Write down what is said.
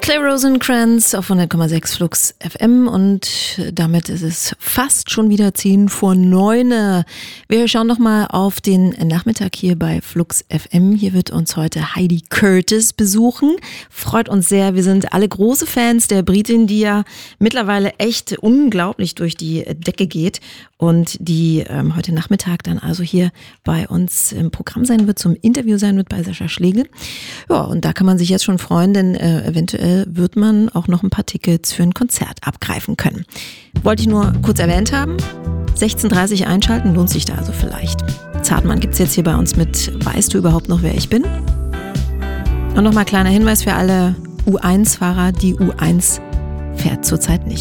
Claire Rosencrantz auf 100,6 Flux FM und damit ist es fast schon wieder 8:50. Wir schauen nochmal auf den Nachmittag hier bei Flux FM. Hier wird uns heute Heidi Curtis besuchen. Freut uns sehr. Wir sind alle große Fans der Britin, die ja mittlerweile echt unglaublich durch die Decke geht und die heute Nachmittag dann also hier bei uns im Programm sein wird, zum Interview sein wird bei Sascha Schlegel. Ja, und da kann man sich jetzt schon freuen, denn eventuell wird man auch noch ein paar Tickets für ein Konzert abgreifen können. Wollte ich nur kurz erwähnt haben. 16:30 einschalten, lohnt sich da also vielleicht. Zartmann gibt's jetzt hier bei uns mit Weißt du überhaupt noch, wer ich bin? Und nochmal kleiner Hinweis für alle U1-Fahrer, die U1 fährt zurzeit nicht.